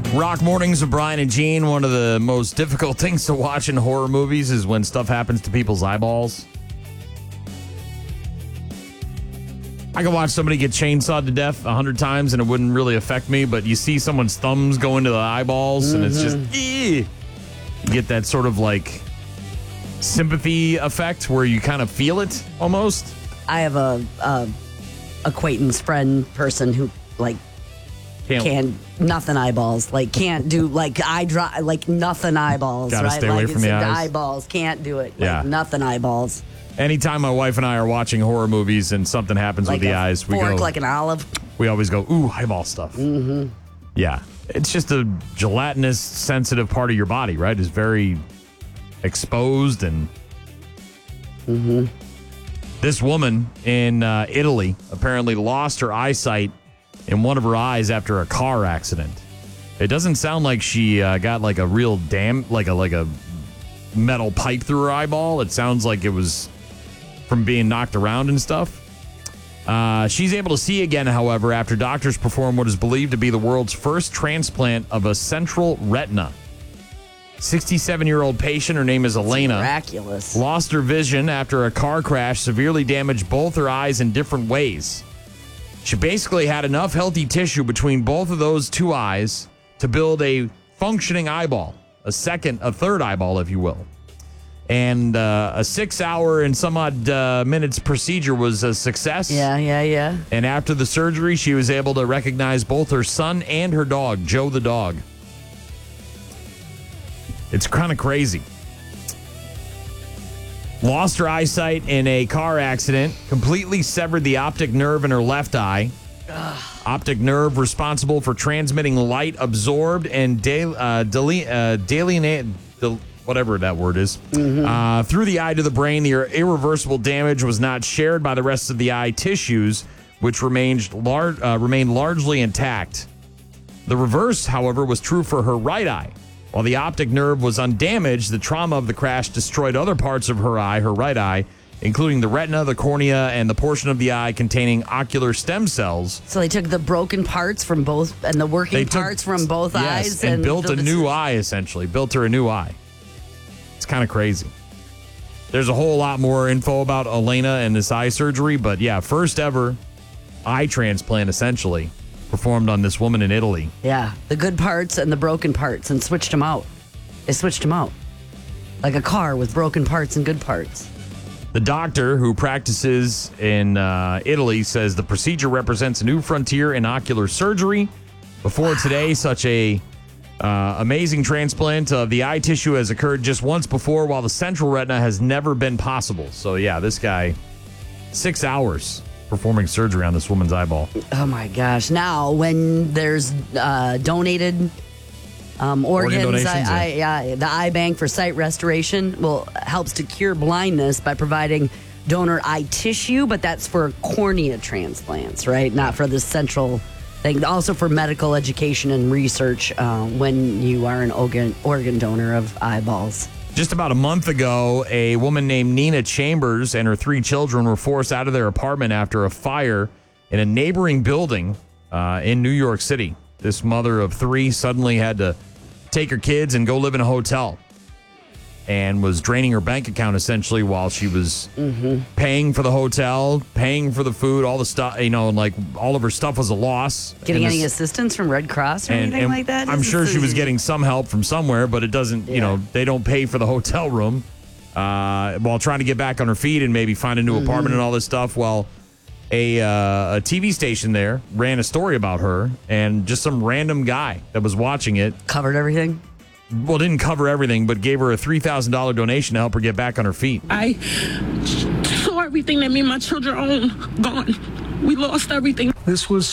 Rock Mornings with Brian and Gene. One of the most difficult things to watch in horror movies is when stuff happens to people's eyeballs. I could watch somebody get chainsawed to death 100 times and it wouldn't really affect me, but you see someone's thumbs go into the eyeballs and it's just, you get that sort of like sympathy effect where you kind of feel it almost. I have a acquaintance, friend, person who like can't nothing eyeballs, like can't do like eye dry, like nothing eyeballs. Gotta right? stay away like from the eyes. Eyeballs can't do it. Like nothing eyeballs. Anytime my wife and I are watching horror movies and something happens Like with the a eyes, we fork, go like an olive. We always go, ooh, eyeball stuff. Mm-hmm. Yeah, it's just a gelatinous, sensitive part of your body, right? It's very exposed and. Mm-hmm. This woman in Italy apparently lost her eyesight in one of her eyes after a car accident. It doesn't sound like she got like a real like a metal pipe through her eyeball. It sounds like it was from being knocked around and stuff. She's able to see again, however, after doctors perform what is believed to be the world's first transplant of a central retina. 67-year-old patient, her name is Elena, Miraculous. lost her vision after a car crash severely damaged both her eyes in different ways. She basically had enough healthy tissue between both of those two eyes to build a functioning eyeball, a third eyeball, if you will. And a 6-hour and some odd minutes procedure was a success. Yeah. And after the surgery, she was able to recognize both her son and her dog, Joe the dog. It's kind of crazy. Lost her eyesight in a car accident, completely severed the optic nerve in her left eye. Optic nerve responsible for transmitting light absorbed and whatever that word is, through the eye to the brain. The irreversible damage was not shared by the rest of the eye tissues, which remained largely intact. The reverse, however, was true for her right eye. While the optic nerve was undamaged, the trauma of the crash destroyed other parts of her right eye, including the retina, the cornea, and the portion of the eye containing ocular stem cells. So they took the broken parts from both and the working parts from both eyes and built a new eye, essentially. Built her a new eye. It's kind of crazy. There's a whole lot more info about Elena and this eye surgery, but yeah, first ever eye transplant, essentially, performed on this woman in Italy. Yeah, the good parts and the broken parts, and switched them out. They switched them out. Like a car with broken parts and good parts. The doctor who practices in Italy says the procedure represents a new frontier in ocular surgery. Before today, such a amazing transplant of the eye tissue has occurred just once before, while the central retina has never been possible. So yeah, this guy, 6 hours performing surgery on this woman's eyeball. Oh my gosh. Now, when there's donated organs, the eye bank for sight restoration helps to cure blindness by providing donor eye tissue, but that's for cornea transplants, right? Not for the central thing. Also for medical education and research when you are an organ donor of eyeballs. Just about a month ago, a woman named Nina Chambers and her 3 children were forced out of their apartment after a fire in a neighboring building in New York City. This mother of 3 suddenly had to take her kids and go live in a hotel and was draining her bank account essentially while she was paying for the hotel, paying for the food, all the stuff, and like all of her stuff was a loss. Getting any assistance from Red Cross or anything like that? I'm sure she was getting some help from somewhere, but it doesn't, they don't pay for the hotel room while trying to get back on her feet and maybe find a new apartment and all this stuff. Well, a TV station there ran a story about her, and just some random guy that was watching it covered everything. Well, didn't cover everything, but gave her a $3,000 donation to help her get back on her feet. I saw everything that me and my children own gone. We lost everything. This was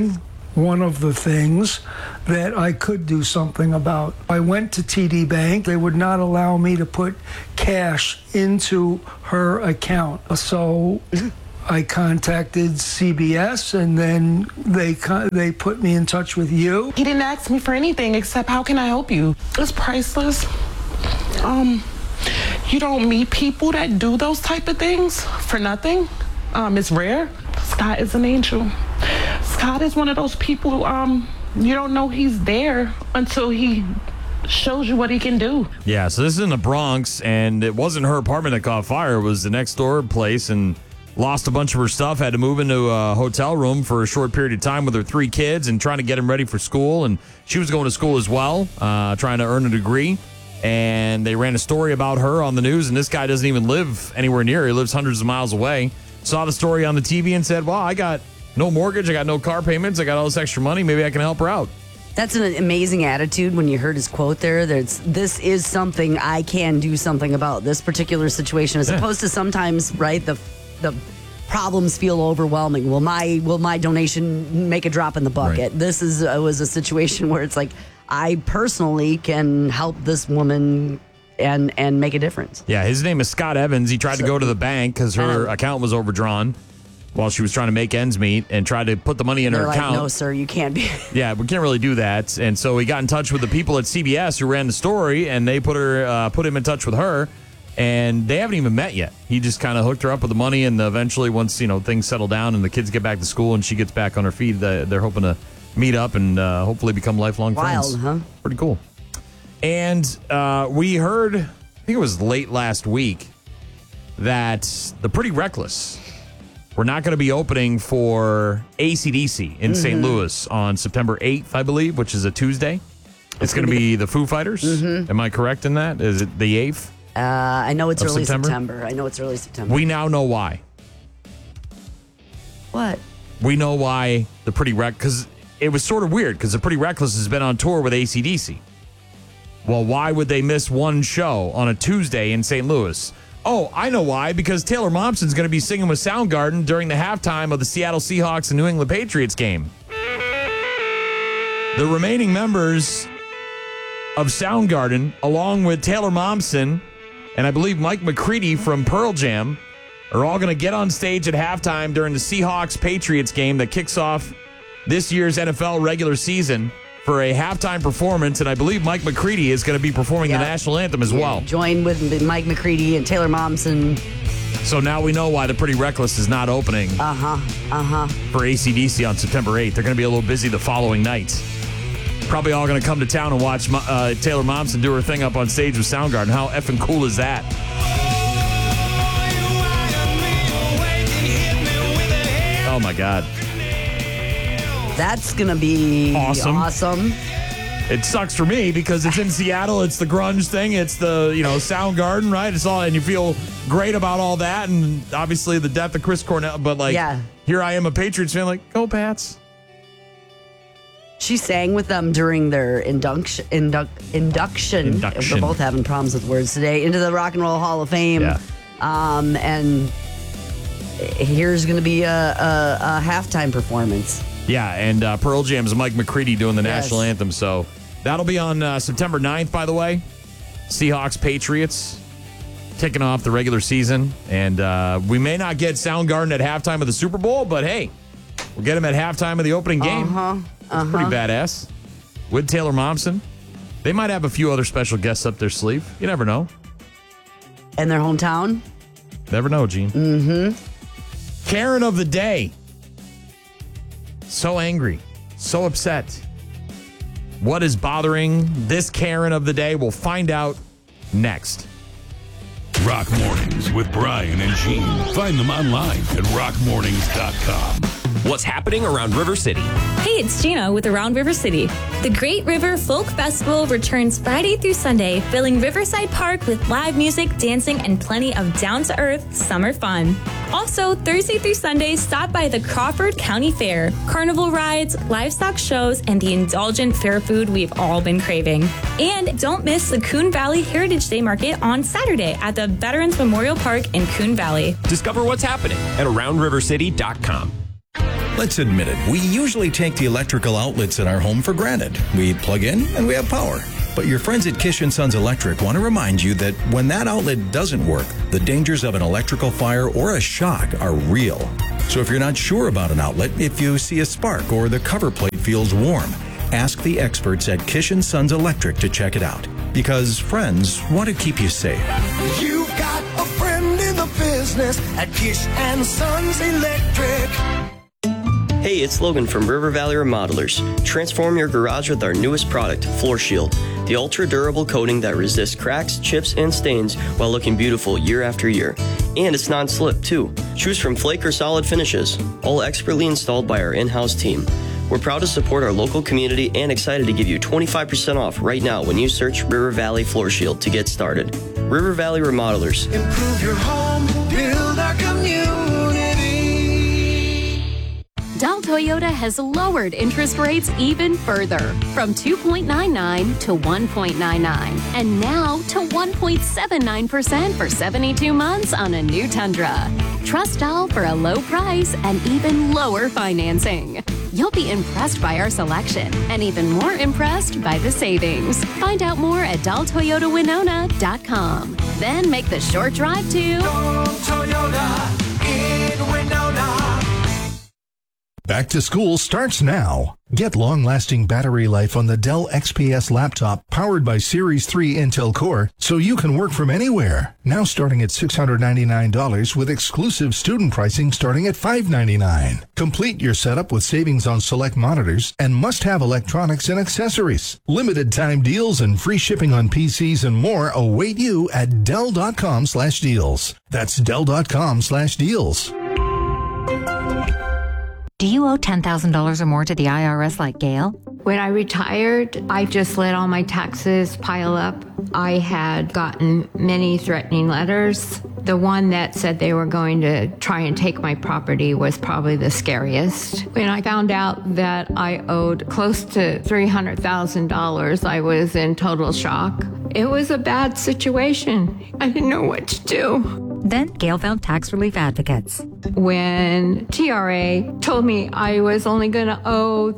one of the things that I could do something about. I went to TD Bank. They would not allow me to put cash into her account. So I contacted CBS, and then they put me in touch with you. He didn't ask me for anything except, how can I help you? It's priceless. You don't meet people that do those type of things for nothing. It's rare. Scott is an angel. Scott is one of those people You don't know he's there until he shows you what he can do. Yeah, so this is in the Bronx, and it wasn't her apartment that caught fire. It was the next door place, and lost a bunch of her stuff, had to move into a hotel room for a short period of time with her 3 kids and trying to get them ready for school. And she was going to school as well, trying to earn a degree. And they ran a story about her on the news, and this guy doesn't even live anywhere near. He lives hundreds of miles away. Saw the story on the TV and said, well, I got no mortgage, I got no car payments, I got all this extra money, maybe I can help her out. That's an amazing attitude when you heard his quote there. This is something I can do something about, this particular situation, as opposed to sometimes, right, the problems feel overwhelming. Will my donation make a drop in the bucket? Right. This was a situation where it's like, I personally can help this woman and make a difference. Yeah, his name is Scott Evans. He tried to go to the bank because her account was overdrawn while she was trying to make ends meet and tried to put the money in her account. No, sir, you can't be. Yeah, we can't really do that. And so he got in touch with the people at CBS who ran the story, and they put him in touch with her. And they haven't even met yet. He just kind of hooked her up with the money, and eventually, once things settle down and the kids get back to school and she gets back on her feet, they're hoping to meet up and hopefully become lifelong friends. Wild, huh? Pretty cool. And we heard, I think it was late last week, that the Pretty Reckless were not going to be opening for AC/DC in St. Louis on September 8th, I believe, which is a Tuesday. It's going to be the Foo Fighters. Am I correct in that? Is it the 8th? I know it's early September. We now know why. What? We know why the Pretty because it was sort of weird because the Pretty Reckless has been on tour with AC/DC. Well, why would they miss one show on a Tuesday in St. Louis? Oh, I know why. Because Taylor Momsen's going to be singing with Soundgarden during the halftime of the Seattle Seahawks and New England Patriots game. The remaining members of Soundgarden, along with Taylor Momsen and I believe Mike McCready from Pearl Jam, are all going to get on stage at halftime during the Seahawks-Patriots game that kicks off this year's NFL regular season for a halftime performance, and I believe Mike McCready is going to be performing the national anthem as well. Join with Mike McCready and Taylor Momsen. So now we know why the Pretty Reckless is not opening for AC/DC on September 8th. They're going to be a little busy the following night. Probably all going to come to town and watch Taylor Momsen do her thing up on stage with Soundgarden. How effing cool is that? Oh, my God. That's going to be awesome. It sucks for me because it's in Seattle. It's the grunge thing. It's the, Soundgarden, right? It's all, and you feel great about all that. And obviously the death of Chris Cornell. But, here I am, a Patriots fan, like, go Pats. She sang with them during their induction. We're both having problems with words today. Into the Rock and Roll Hall of Fame. Yeah. And here's going to be a halftime performance. Yeah, and Pearl Jam's Mike McCready doing the national anthem. So that'll be on September 9th, by the way. Seahawks, Patriots, kicking off the regular season. And we may not get Soundgarden at halftime of the Super Bowl, but hey, we'll get them at halftime of the opening game. That's pretty badass. With Taylor Momsen. They might have a few other special guests up their sleeve. You never know. In their hometown? Never know, Gene. Karen of the day. So angry. So upset. What is bothering this Karen of the day? We'll find out next. Rock Mornings with Brian and Gene. Find them online at rockmornings.com. What's happening around River City? Hey, it's Gina with Around River City. The Great River Folk Festival returns Friday through Sunday, filling Riverside Park with live music, dancing, and plenty of down-to-earth summer fun. Also, Thursday through Sunday, stop by the Crawford County Fair, carnival rides, livestock shows, and the indulgent fair food we've all been craving. And don't miss the Coon Valley Heritage Day Market on Saturday at the Veterans Memorial Park in Coon Valley. Discover what's happening at AroundRiverCity.com. Let's admit it, we usually take the electrical outlets in our home for granted. We plug in and we have power. But your friends at Kish & Sons Electric want to remind you that when that outlet doesn't work, the dangers of an electrical fire or a shock are real. So if you're not sure about an outlet, if you see a spark or the cover plate feels warm, ask the experts at Kish & Sons Electric to check it out. Because friends want to keep you safe. You've got a friend in the business at Kish & Sons Electric. Hey, it's Logan from River Valley Remodelers. Transform your garage with our newest product, Floor Shield. The ultra-durable coating that resists cracks, chips, and stains while looking beautiful year after year. And it's non-slip, too. Choose from flake or solid finishes, all expertly installed by our in-house team. We're proud to support our local community and excited to give you 25% off right now when you search River Valley Floor Shield to get started. River Valley Remodelers. Improve your home, build our community. Dell Toyota has lowered interest rates even further from 2.99 to 1.99 and now to 1.79% for 72 months on a new Tundra. Trust Dell for a low price and even lower financing. You'll be impressed by our selection and even more impressed by the savings. Find out more at DellToyotaWinona.com. Then make the short drive to Toyota in Winona. Back to school starts now. Get long-lasting battery life on the Dell XPS laptop powered by Series 3 Intel Core so you can work from anywhere. Now starting at $699 with exclusive student pricing starting at $599. Complete your setup with savings on select monitors and must-have electronics and accessories. Limited time deals and free shipping on PCs and more await you at Dell.com/deals. That's Dell.com/deals. Do you owe $10,000 or more to the IRS like Gail? When I retired, I just let all my taxes pile up. I had gotten many threatening letters. The one that said they were going to try and take my property was probably the scariest. When I found out that I owed close to $300,000, I was in total shock. It was a bad situation. I didn't know what to do. Then Gail found tax relief advocates. When TRA told me I was only going to owe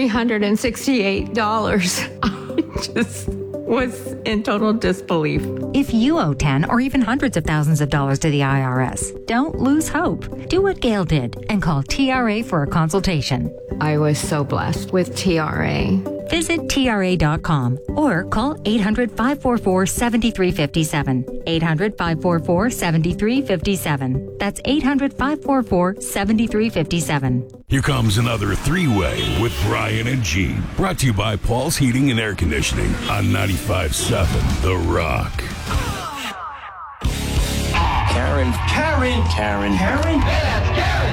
$368, I just was in total disbelief. If you owe 10 or even hundreds of thousands of dollars to the IRS, don't lose hope. Do what Gail did and call TRA for a consultation. I was so blessed with TRA. Visit TRA.com or call 800-544-7357. 800-544-7357. That's 800-544-7357. Here comes another three-way with Brian and Gene. Brought to you by Paul's Heating and Air Conditioning on 95.7 The Rock. Karen.